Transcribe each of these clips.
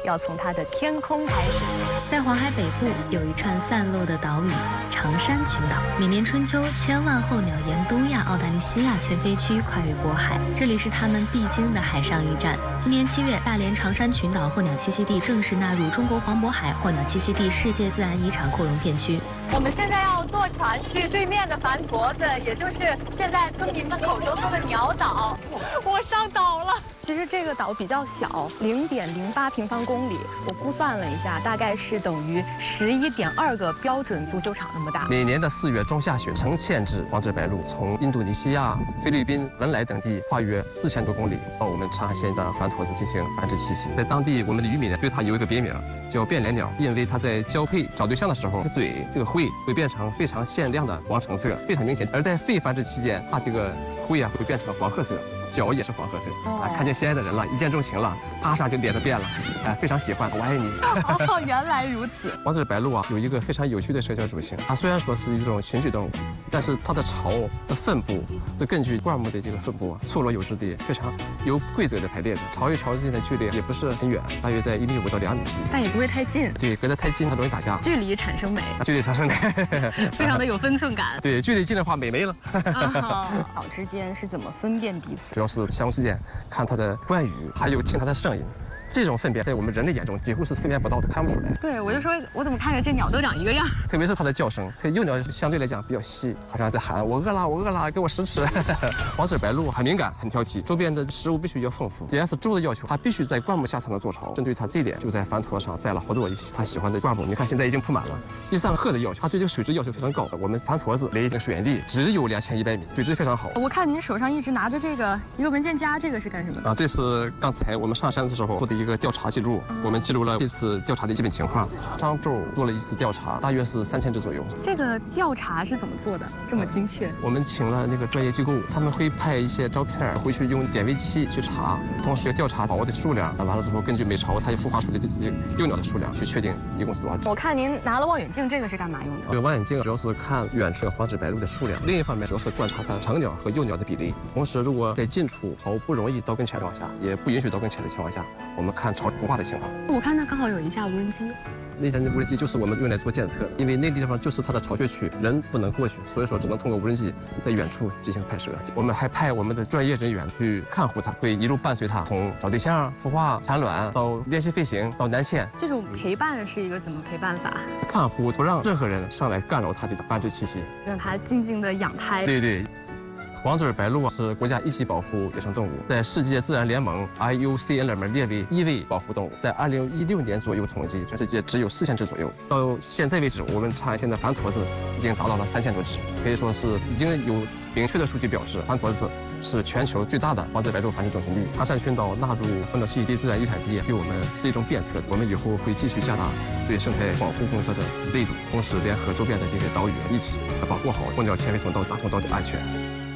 要从它的天空开始。 在黄海北部有一串散落的岛屿——长山群岛。每年春秋，千万候鸟沿东亚、澳大利西亚迁飞区跨越渤海，这里是它们必经的海上驿站。今年7月，大连长山群岛候鸟栖息地正式纳入中国黄渤海候鸟栖息地世界自然遗产扩容片区。 我们现在要坐船去对面的帆坨子，也就是现在村民们口中说的鸟岛。我上岛了。其实这个岛比较小，0.08平方公里，我估算了一下，大概是等于11.2个标准足球场那么大。 每年的4月中下旬，成千只黄质白鹭从印度尼西亚、菲律宾、文莱等地跨越4000多公里，到我们长海县的帆坨子进行繁殖栖息。在当地，我们的渔民对它有一个别名叫变脸鸟，因为它在交配找对象的时候，嘴这个喙会变成非常鲜亮的黄橙色，非常明显。而在非繁殖期间，它这个喙会变成黄褐色，脚也是黄褐色。看见心爱的人了，一见钟情了，啪上就脸都变了，非常喜欢，我爱你。 哦，原来如此。 黄质白鹭有一个非常有趣的社交属性，它虽然说是一种群居动物，但是它的巢的分布是根据灌木的这个分布错落有致的，非常有规则的排列的。巢与巢之间的距离也不是很远，大约在1.5米到2米之间， 但也不会太近。 对，隔得太近它容易打架。 距离产生美， 距离产生美， 非常的有分寸感。 对，距离近的话美没了。 鸟之间是怎么分辨彼此？ 主要是相互之间看它的冠语，还有听它的声音。这种分辨在我们人类眼中几乎是分辨不到的，看不出来。 对，我就说，我怎么看着这鸟都长一个样？ 特别是它的叫声，这幼鸟相对来讲比较细，好像在喊我饿了，我饿了，给我食吃。黄质白鹭很敏感，很挑剔，周边的食物必须要丰富。既然是猪的要求，它必须在灌木下才能做巢。针对它这一点，就在帆坨上栽了好多它喜欢的灌木。你看现在已经铺满了。第3个鹤的要求，它对这个水质要求非常高。我们帆坨子离这个水源地只有2100米，水质非常好。 我看您手上一直拿着这个一个文件夹，这个是干什么的？ 这是刚才我们上山的时候做的一个调查记录。我们记录了这次调查的基本情况。上周做了一次调查，大约是3000只左右。这个调查是怎么做的？这么精确？ 我们请了那个专业机构，他们会拍一些照片，回去用点位器去查，同时调查巢的数量。完了之后，根据每巢它孵化出来的幼鸟的数量，去确定一共是多少只。 我看您拿了望远镜，这个是干嘛用的？ 这个望远镜主要是看远处的黄质白鹭的数量，另一方面主要是观察它成鸟和幼鸟的比例。同时，如果在近处巢不容易到跟前的情况下，也不允许到跟前的情况下，我们看巢孵化的情况。 我看那刚好有一架无人机， 那架无人机就是我们用来做监测的，因为那地方就是它的巢穴区，人不能过去，所以说只能通过无人机在远处进行拍摄。我们还派我们的专业人员去看护它，会一路伴随它从找对象、孵化、产卵到练习飞行到南迁。 这种陪伴是一个怎么陪伴法？ 看护不让任何人上来干扰它的繁殖栖息， 让它静静的养胎。 对对。黄质白鹭是国家一级保护野生动物，在世界自然联盟 IUCN 里面列为1位保护动物。在2016年左右统计，全世界只有4000只左右。到现在为止，我们长海县的帆坨子已经达到了3000多只，可以说是已经有明确的数据表示，帆坨子是全球最大的黄质白鹭繁殖中心地。长山群岛纳入候鸟栖息地自然遗产地，对我们是一种鞭策。我们以后会继续加大对生态保护工作的力度，同时联合周边的这个岛屿一起保护好候鸟迁飞通道、大通道的安全。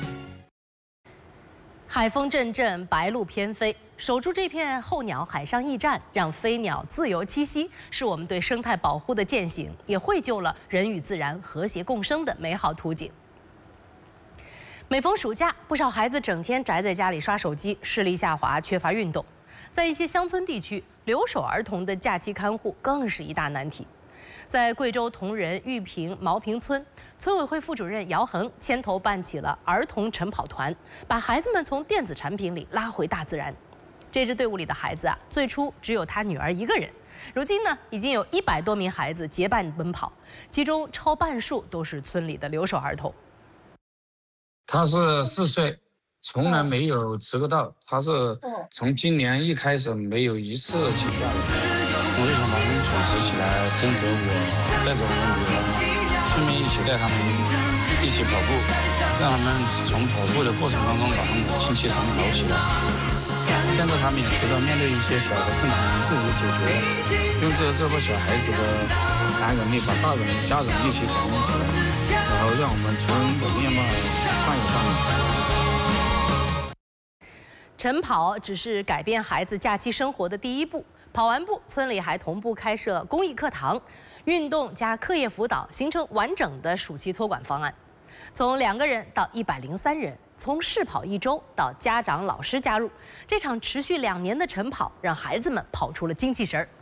海风阵阵，白鹭翩飞，守住这片候鸟海上驿站，让飞鸟自由栖息，是我们对生态保护的践行，也绘就了人与自然和谐共生的美好图景。每逢暑假，不少孩子整天宅在家里刷手机，视力下滑，缺乏运动。在一些乡村地区，留守儿童的假期看护更是一大难题。在贵州铜仁玉屏毛坪村，村委会副主任姚恒牵头办起了儿童晨跑团，把孩子们从电子产品里拉回大自然。这支队伍里的孩子最初只有他女儿一个人，如今呢，已经有100多名孩子结伴奔跑，其中超半数都是村里的留守儿童。 他是4岁，从来没有迟过到，他是从今年一开始没有一次请假的。我就想把他们组织起来，跟着我，带着我女儿，顺便一起带他们一起跑步，让他们从跑步的过程当中把他们的精气神搞起来。现在他们也知道面对一些小的困难自己解决，用这波小孩子的感染力把大人家长一起感染起来，然后让我们村的面貌换一换。 晨跑只是改变孩子假期生活的第一步。跑完步，村里还同步开设公益课堂，运动加课业辅导，形成完整的暑期托管方案。从2个人到103人，从试跑1周到家长、老师加入，这场持续2年的晨跑，让孩子们跑出了精气神儿。